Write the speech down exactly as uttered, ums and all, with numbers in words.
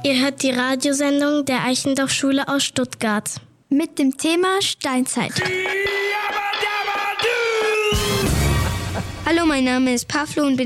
Ihr hört die Radiosendung der Eichendorff-Schule aus Stuttgart. Mit dem Thema Steinzeit. Hallo, mein Name ist Pavlo und bin